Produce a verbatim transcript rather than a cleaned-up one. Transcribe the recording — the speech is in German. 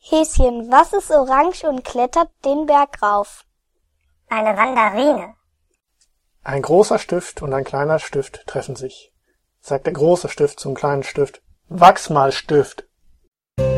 Häschen, was ist orange und klettert den Berg rauf? Eine Mandarine. Ein großer Stift und ein kleiner Stift treffen sich. Sagt der große Stift zum kleinen Stift: Wachs mal, Stift!